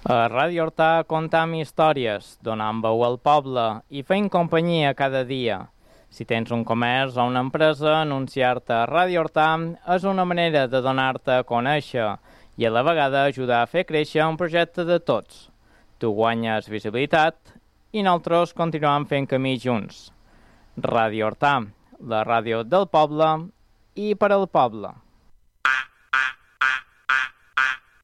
A Ràdio Hortà contam històries, donant veu al poble i fent companyia cada dia. Si tens un comerç o una empresa, anunciar-te a Ràdio Hortà és una manera de donar-te a conèixer i a la vegada ajudar a fer créixer un projecte de tots. Tu guanyes visibilitat i nosaltres continuem fent camí junts. Ràdio Hortà, la ràdio del poble i per al poble.